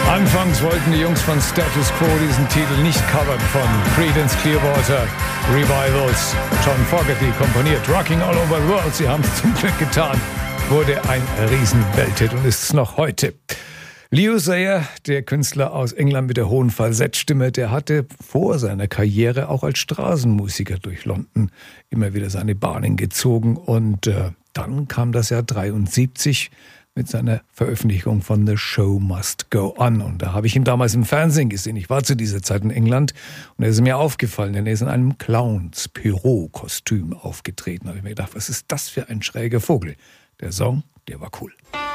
Anfangs wollten die Jungs von Status Quo diesen Titel nicht covern, von Creedence Clearwater Revivals. John Fogerty komponiert Rocking All Over the World. Sie haben es zum Glück getan. Wurde ein Riesenwelthit und ist es noch heute. Leo Sayer, der Künstler aus England mit der hohen Falsettstimme, der hatte vor seiner Karriere auch als Straßenmusiker durch London immer wieder seine Bahnen gezogen. Und dann kam das Jahr 73 mit seiner Veröffentlichung von The Show Must Go On. Und da habe ich ihn damals im Fernsehen gesehen. Ich war zu dieser Zeit in England und er ist mir aufgefallen, denn er ist in einem Clowns-Pyro-Kostüm aufgetreten. Da habe ich mir gedacht, was ist das für ein schräger Vogel? Der Song, der war cool.